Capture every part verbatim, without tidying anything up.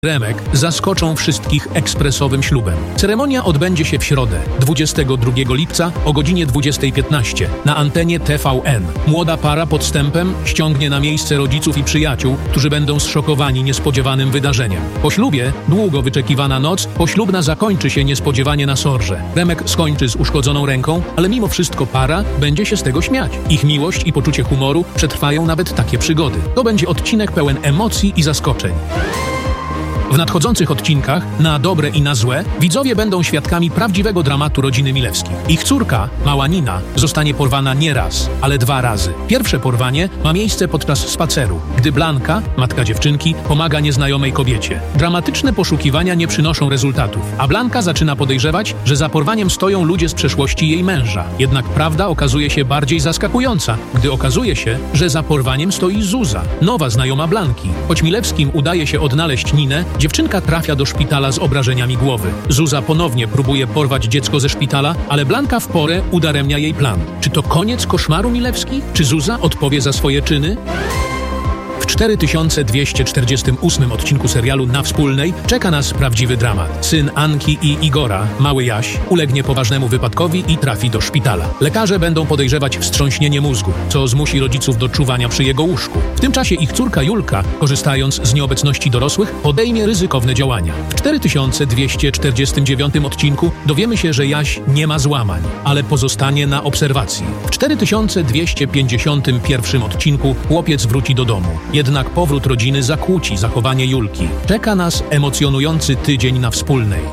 Remek zaskoczą wszystkich ekspresowym ślubem. Ceremonia odbędzie się w środę, dwudziestego drugiego lipca o godzinie dwudziestej piętnaście na antenie T V N. Młoda para podstępem ściągnie na miejsce rodziców i przyjaciół, którzy będą zszokowani niespodziewanym wydarzeniem. Po ślubie, długo wyczekiwana noc poślubna zakończy się niespodziewanie na sorze. Remek skończy z uszkodzoną ręką, ale mimo wszystko para będzie się z tego śmiać. Ich miłość i poczucie humoru przetrwają nawet takie przygody. To będzie odcinek pełen emocji i zaskoczeń. W nadchodzących odcinkach, na dobre i na złe, widzowie będą świadkami prawdziwego dramatu rodziny Milewskich. Ich córka, mała Nina, zostanie porwana nie raz, ale dwa razy. Pierwsze porwanie ma miejsce podczas spaceru, gdy Blanka, matka dziewczynki, pomaga nieznajomej kobiecie. Dramatyczne poszukiwania nie przynoszą rezultatów, a Blanka zaczyna podejrzewać, że za porwaniem stoją ludzie z przeszłości jej męża. Jednak prawda okazuje się bardziej zaskakująca, gdy okazuje się, że za porwaniem stoi Zuza, nowa znajoma Blanki. Choć Milewskim udaje się odnaleźć Ninę, dziewczynka trafia do szpitala z obrażeniami głowy. Zuza ponownie próbuje porwać dziecko ze szpitala, ale Blanka w porę udaremnia jej plan. Czy to koniec koszmaru Milewskich? Czy Zuza odpowie za swoje czyny? W cztery tysiące dwieście czterdziestym ósmym odcinku serialu Na Wspólnej czeka nas prawdziwy dramat. Syn Anki i Igora, mały Jaś, ulegnie poważnemu wypadkowi i trafi do szpitala. Lekarze będą podejrzewać wstrząśnienie mózgu, co zmusi rodziców do czuwania przy jego łóżku. W tym czasie ich córka Julka, korzystając z nieobecności dorosłych, podejmie ryzykowne działania. W cztery tysiące dwieście czterdziestym dziewiątym odcinku dowiemy się, że Jaś nie ma złamań, ale pozostanie na obserwacji. W cztery tysiące dwieście pięćdziesiątym pierwszym odcinku chłopiec wróci do domu. Jednak powrót rodziny zakłóci zachowanie Julki. Czeka nas emocjonujący tydzień na Wspólnej.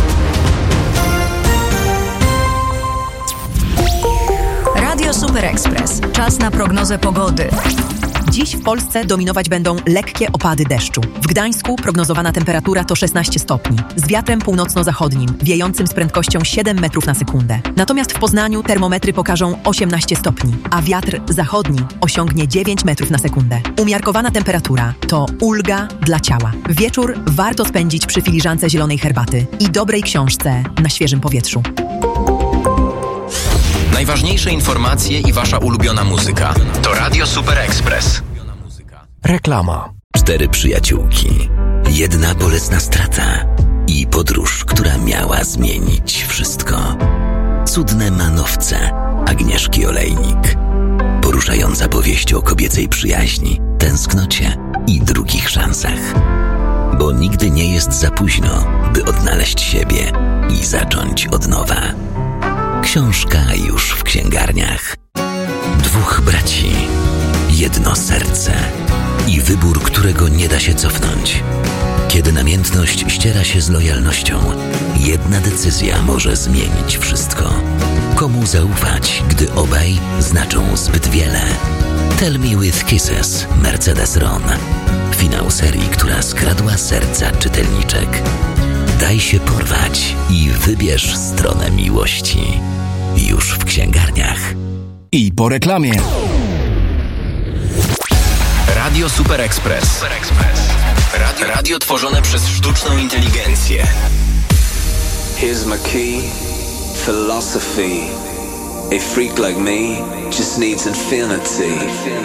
Radio Super Express. Czas na prognozę pogody. Dziś w Polsce dominować będą lekkie opady deszczu. W Gdańsku prognozowana temperatura to szesnaście stopni, z wiatrem północno-zachodnim, wiejącym z prędkością siedem metrów na sekundę. Natomiast w Poznaniu termometry pokażą osiemnaście stopni, a wiatr zachodni osiągnie dziewięć metrów na sekundę. Umiarkowana temperatura to ulga dla ciała. Wieczór warto spędzić przy filiżance zielonej herbaty i dobrej książce na świeżym powietrzu. Najważniejsze informacje i wasza ulubiona muzyka to Radio Super Express. Reklama. Cztery przyjaciółki, jedna bolesna strata i podróż, która miała zmienić wszystko. Cudne manowce Agnieszki Olejnik. Poruszająca powieść o kobiecej przyjaźni, tęsknocie i drugich szansach. Bo nigdy nie jest za późno, by odnaleźć siebie i zacząć od nowa. Książka już w księgarniach. Dwóch braci, jedno serce i wybór, którego nie da się cofnąć. Kiedy namiętność ściera się z lojalnością, jedna decyzja może zmienić wszystko. Komu zaufać, gdy obaj znaczą zbyt wiele? Tell Me With Kisses, Mercedes Ron. Finał serii, która skradła serca czytelniczek. Daj się porwać i wybierz stronę miłości. Już w księgarniach. I po reklamie. Radio Super Express. Super Express. Radio, radio tworzone przez sztuczną inteligencję. Here's my key, philosophy. A freak like me just needs infinity.